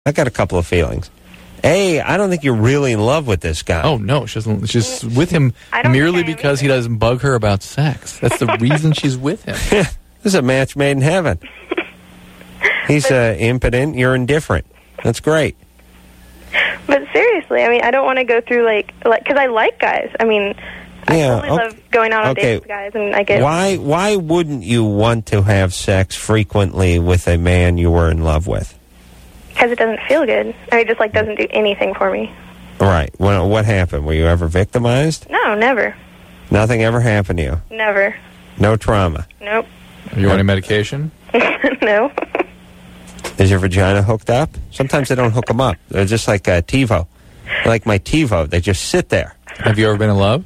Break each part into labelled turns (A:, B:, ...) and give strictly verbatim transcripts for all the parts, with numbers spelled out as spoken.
A: I got a couple of feelings. A, I don't think you're really in love with this guy.
B: Oh, no. She doesn't, she's with him merely because he doesn't bug her about sex. That's the reason she's with him.
A: This is a match made in heaven. He's uh, impotent. You're indifferent. That's great.
C: But seriously, I mean, I don't want to go through, like, like, because I like guys. I mean, I
A: Yeah,
C: totally
A: okay.
C: love going out on
A: Okay.
C: dates with guys, and I get...
A: Why, why wouldn't you want to have sex frequently with a man you were in love with?
C: Because it doesn't feel good. I mean, it just, like, doesn't do anything for me.
A: Right. Well, what happened? Were you ever victimized?
C: No, never.
A: Nothing ever happened to you?
C: Never.
A: No trauma?
C: Nope.
B: Are you on any medication?
C: No.
A: Is your vagina hooked up? Sometimes they don't hook them up. They're just like uh, TiVo. Like my TiVo. They just sit there.
B: Have you ever been in love?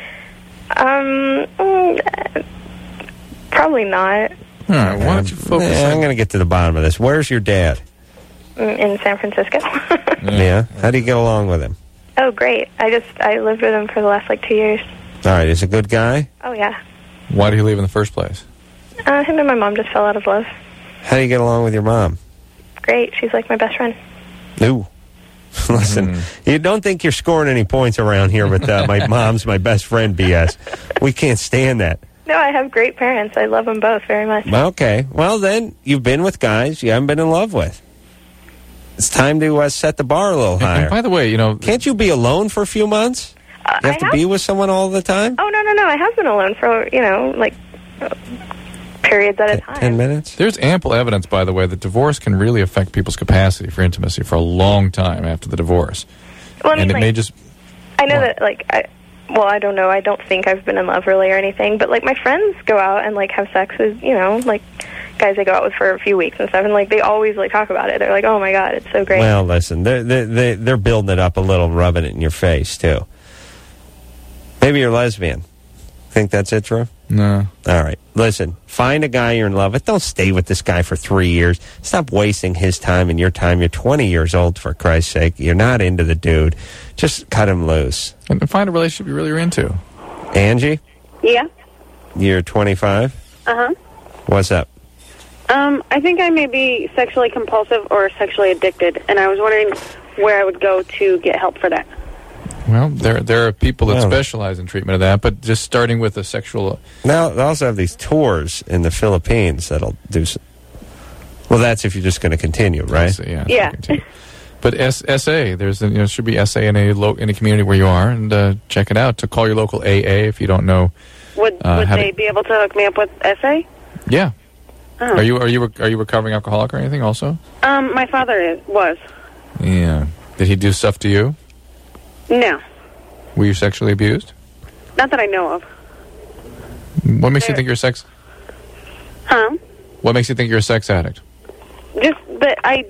C: Um, mm, probably not.
B: All right, why don't you focus
A: Yeah,
B: on...
A: I'm going to get to the bottom of this. Where's your dad?
C: Mm, In San Francisco.
A: Yeah. How do you get along with him?
C: Oh, great. I just, I lived with him for the last, like, two years.
A: All right. Is he a good guy?
C: Oh, yeah.
B: Why did he leave in the first place?
C: Uh, him and my mom just fell out of love.
A: How do you get along with your mom?
C: Great. She's, like, my best friend.
A: Ooh. Listen,
B: Mm-hmm.
A: you don't think you're scoring any points around here with uh, my mom's my best friend B S. We can't stand that.
C: No, I have great parents. I love them both very much.
A: Okay. Well, then, you've been with guys you haven't been in love with. It's time to uh, set the bar a little
B: And,
A: higher.
B: and by the way, you know...
A: Can't you be alone for a few months?
C: Uh,
A: You have
C: I
A: to
C: have,
A: be with someone all the time?
C: Oh, no, no, no. I have been alone for, you know, like, uh, periods at a time.
A: Ten minutes?
B: There's ample evidence, by the way, that divorce can really affect people's capacity for intimacy for a long time after the divorce.
C: Well, I mean,
B: and it
C: like,
B: may just...
C: I know
B: What?
C: that, like, I, well, I don't know. I don't think I've been in love really or anything. But, like, my friends go out and, like, have sex with, you know, like, guys they go out with for a few weeks and stuff. And, like, they always, like, talk about it. They're like, oh, my God, it's so great.
A: Well, listen, they're, they're, they're building it up a little, rubbing it in your face, too. Maybe you're lesbian. Think that's it, Drew?
B: No.
A: All right. Listen, find a guy you're in love with. Don't stay with this guy for three years. Stop wasting his time and your time. You're twenty years old, for Christ's sake. You're not into the dude. Just cut him loose.
B: And find a relationship you really are into.
A: Angie,
D: Yeah.
A: you're twenty-five.
D: Uh-huh.
A: What's up?
D: Um, I think I may be sexually compulsive or sexually addicted, and I was wondering where I would go to get help for that.
B: Well, there there are people that
A: Well.
B: specialize in treatment of that, but just starting with a sexual...
A: Now, they also have these tours in the Philippines that'll do some... Well, that's if you're just going to continue, right?
B: Yeah.
D: Yeah.
B: But S- SA, there's a, you know should be S A in a lo- in a community where you are, and uh, check it out. To call your local A A if you don't know.
D: Would
B: Uh,
D: would
B: how
D: they
B: to-
D: be able to hook me up with S A?
B: Yeah.
D: Oh.
B: Are you are you are you recovering alcoholic or anything? Also.
D: Um, my father is, was.
B: Yeah. Did he do stuff to you?
D: No.
B: Were you sexually abused?
D: Not that I know of.
B: What makes you
D: There-
B: think you're a sex?
D: Huh?
B: What makes you think you're a sex addict?
D: Just that I...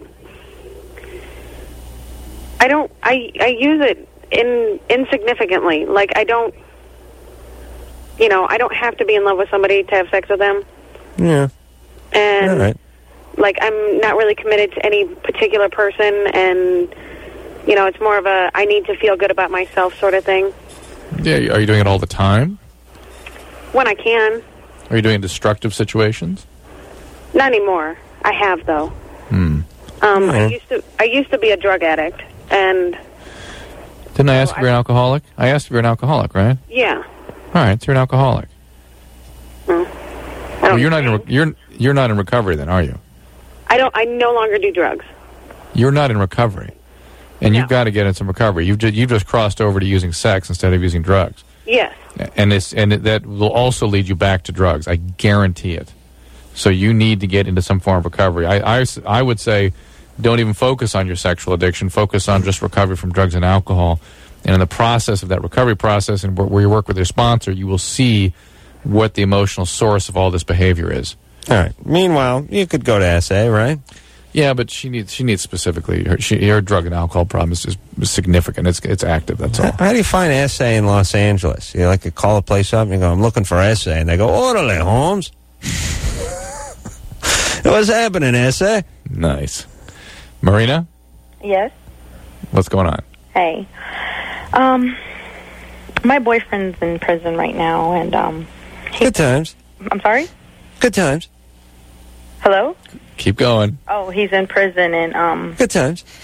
D: I don't... I, I use it in insignificantly. Like, I don't... You know, I don't have to be in love with somebody to have sex with them.
A: Yeah.
D: And...
A: All right.
D: Like, I'm not really committed to any particular person, and, you know, it's more of a I need to feel good about myself sort of thing.
B: Yeah. Are you doing it all the time?
D: When I can.
B: Are you doing it in destructive situations?
D: Not anymore. I have, though.
B: Hmm.
D: Um, I
A: Mhm.
D: used to I used to be a drug addict, and,
B: Didn't I ask
D: Oh,
B: if you're an alcoholic? I asked if you're an alcoholic, right?
D: yeah.
B: All right. So you're an alcoholic.
D: Mm. I
B: Well,
D: don't,
B: you're not in re- you're you're not in recovery then, are you?
D: I don't. I no longer do drugs.
B: You're not in recovery, and
D: No.
B: you've got to get in some recovery. You've just, you've just crossed over to using sex instead of using drugs,
D: Yes.
B: and it's and it, that will also lead you back to drugs. I guarantee it. So you need to get into some form of recovery. I, I, I would say, don't even focus on your sexual addiction. Focus on just recovery from drugs and alcohol. And in the process of that recovery process, and where, where you work with your sponsor, you will see what the emotional source of all this behavior is.
A: All right. Meanwhile, you could go to S A, right?
B: Yeah, but she needs she needs specifically her, she, her drug and alcohol problem is, is significant. It's it's active. That's all.
A: How do you find S A in Los Angeles? You like to call a place up and you go, I'm looking for S A. And they go, orderly, Holmes. What's happening, S A?
B: Nice, Marina.
C: Yes.
B: What's going on?
C: Hey. Um, my boyfriend's in prison right now, and, um... he-
A: Good times.
C: I'm sorry?
A: Good times.
C: Hello?
B: Keep going.
E: Oh, he's in prison, and um,
A: Good times.